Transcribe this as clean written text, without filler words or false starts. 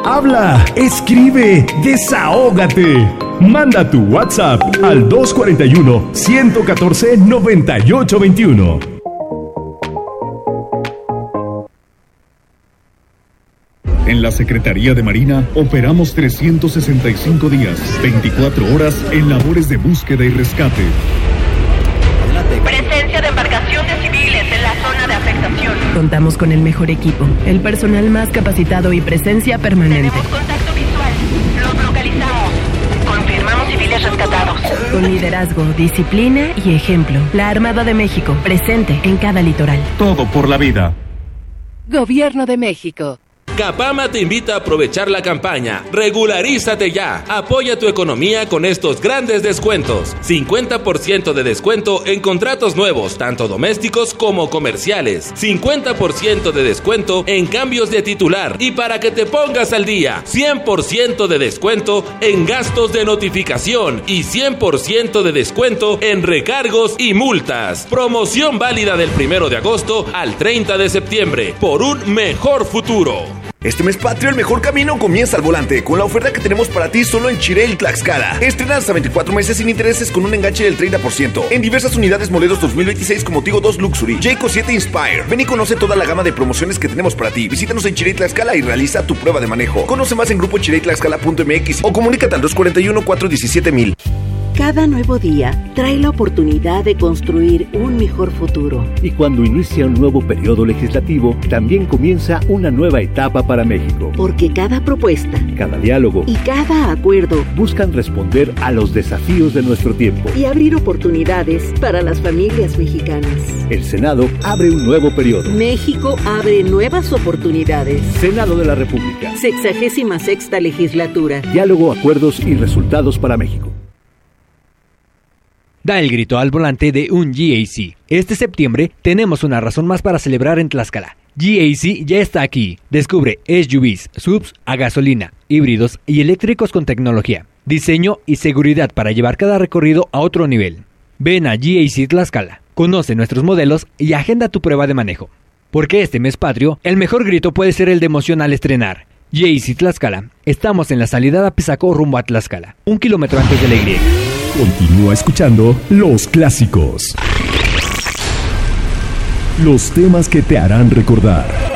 Habla, escribe, desahógate. Manda tu WhatsApp al 241-114-9821. En la Secretaría de Marina operamos 365 días, 24 horas en labores de búsqueda y rescate. Presencia de embarcaciones civiles en la zona de afectación. Contamos con el mejor equipo, el personal más capacitado y presencia permanente. Tenemos contacto visual. Los localizamos. Confirmamos civiles rescatados. Con liderazgo, disciplina y ejemplo. La Armada de México, presente en cada litoral. Todo por la vida. Gobierno de México. Capama te invita a aprovechar la campaña Regularízate ya. Apoya tu economía con estos grandes descuentos. 50% de descuento en contratos nuevos, tanto domésticos como comerciales. 50% de descuento en cambios de titular. Y para que te pongas al día, 100% de descuento en gastos de notificación y 100% de descuento en recargos y multas. Promoción válida del 1 de agosto al 30 de septiembre por un mejor futuro. Este mes patrio, el mejor camino comienza al volante con la oferta que tenemos para ti solo en Chirel y Tlaxcala. Estrena hasta 24 meses sin intereses con un enganche del 30% en diversas unidades modelos 2026 como Tigo 2 Luxury, Jayco 7 Inspire. Ven y conoce toda la gama de promociones que tenemos para ti. Visítanos en Chirel y Tlaxcala y realiza tu prueba de manejo. Conoce más en grupo chireytlaxcala.mx o comunícate al 241-417-1000. Cada nuevo día trae la oportunidad de construir un mejor futuro. Y cuando inicia un nuevo periodo legislativo, también comienza una nueva etapa para México. Porque cada propuesta, cada diálogo y cada acuerdo buscan responder a los desafíos de nuestro tiempo y abrir oportunidades para las familias mexicanas. El Senado abre un nuevo periodo. México abre nuevas oportunidades. Senado de la República. 66ª legislatura. Diálogo, acuerdos y resultados para México. Da el grito al volante de un GAC. Este septiembre tenemos una razón más para celebrar en Tlaxcala. GAC ya está aquí. Descubre SUVs, SUVs a gasolina, híbridos y eléctricos con tecnología, diseño y seguridad para llevar cada recorrido a otro nivel. Ven a GAC Tlaxcala, conoce nuestros modelos y agenda tu prueba de manejo. Porque este mes patrio, el mejor grito puede ser el de emoción al estrenar. GAC Tlaxcala. Estamos en la salida de Apizaco rumbo a Tlaxcala, 1 kilómetro antes de la Y. Continúa escuchando Los Clásicos. Los temas que te harán recordar.